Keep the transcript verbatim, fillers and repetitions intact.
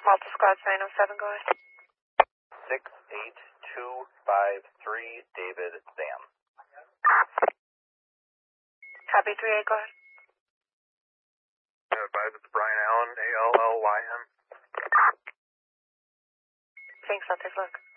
Malta Squad nine oh seven, go ahead. six eight two five three, David Sam. Copy three eight, go ahead. Uh, five, it's Brian Allen, A L L Y N. Thanks, I'll take a look.